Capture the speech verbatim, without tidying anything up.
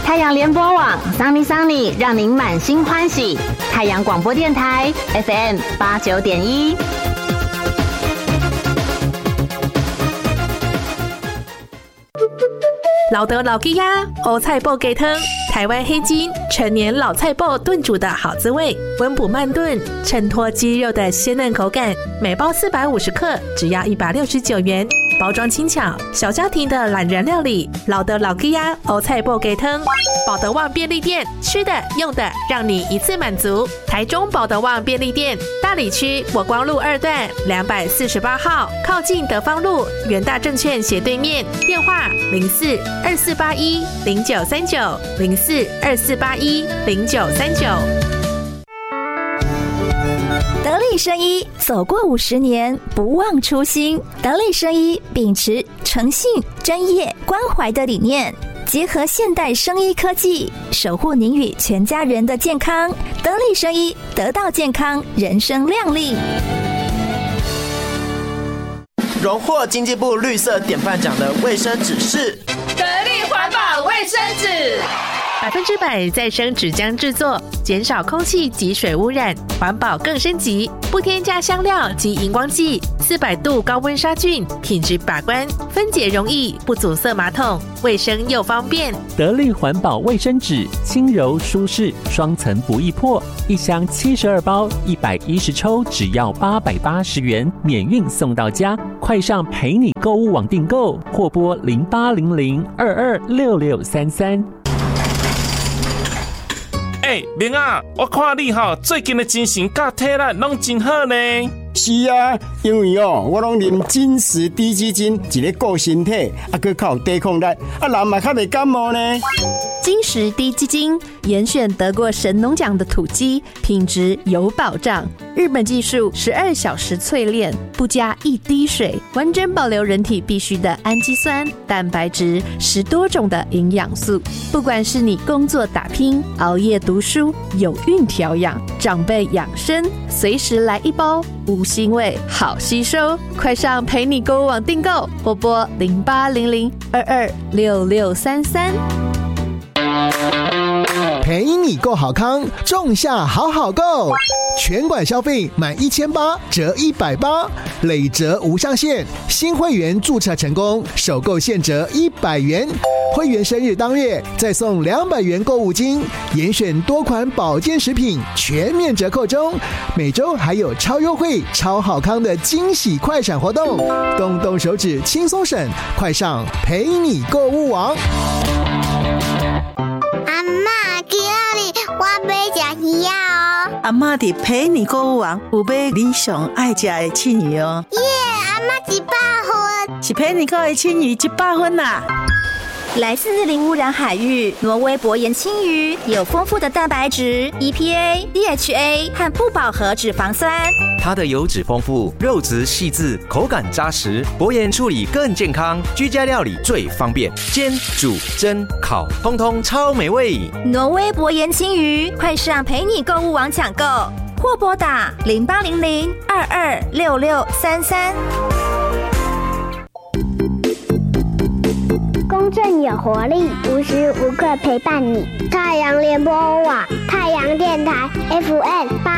太阳联播网桑尼桑尼，让您满心欢喜。太阳广播电台 F M 八九点一。 老德老吉呀，欧菜脯鸡汤，台湾黑金陈年老菜脯炖煮的好滋味，温补慢炖，衬托鸡肉的鲜嫩口感。每包四百五十克，只要一百六十九元。包装轻巧，小家庭的懒人料理。老德老吉呀，欧菜脯鸡汤，保德旺便利店，吃的用的让你一次满足。台中保德旺便利店，大里区国光路二段两百四十八号，靠近德芳路元大证券斜对面。电话零四二四八一零九三九零四二四八一零九三九。 得力生医走过五十年，不忘初心。得力生医秉持诚信、专业、关怀的理念，结合现代生医科技，守护您与全家人的健康。得力生医，得到健康，人生亮丽。 荣获经济部绿色典范奖的卫生纸是得力环保卫生纸。 百分之百再生纸浆制作，减少空气及水污染，环保更升级，不添加香料及荧光剂，四百度高温杀菌，品质把关，分解容易，不阻塞马桶，卫生又方便。 得力环保卫生纸，轻柔舒适，双层不易破，一箱七十二包，一百一十抽，只要八百八十元，免运送到家。快上陪你购物网订购，或拨零八零零二二六六三三。 哎、欸，明啊，我看你吼最近的精神甲体力拢真好呢。 是啊，因为哦，我拢啉金石低基金，一个顾身体，啊，佮较有抵抗力，啊，人嘛较袂感冒呢。 金石低基金严选得过神农奖的土鸡，品质有保障。日本技术十二小时淬炼，不加一滴水，完整保留人体必需的氨基酸、蛋白质，十多种的营养素。不管是你工作打拼、熬夜读书、有孕调养、长辈养生，随时来一包，无腥味，好吸收。快上陪你购物网订购，或拨零八零零二二六六三三。 陪你购好康，仲夏好好购，全馆消费满一千八折一百八，累折无上限。新会员注册成功，首购现折一百元。会员生日当月再送两百元购物金，严选多款保健食品全面折扣中。每周还有超优惠、超好康的惊喜快闪活动，动动手指轻松省，快上陪你购物网。 阿嬷，今日我要吃鱼哦。 阿嬷伫陪你购物网有买你上爱吃的青鱼哦。 耶，阿嬷一百分， 是陪你购的青鱼一百分啦。 来自零污染海域，挪威薄盐青鱼有丰富的蛋白质、E P A、D H A 和不饱和脂肪酸。 它的油脂丰富，肉质细致，口感扎实，薄盐处理更健康，居家料理最方便，煎、煮、蒸、烤，通通超美味。 挪威薄盐青鱼，快上陪你购物网抢购，或拨打零八零零二二六六三三。 公正有活力，无时无刻陪伴你。太阳联播网，太阳电台 F M 八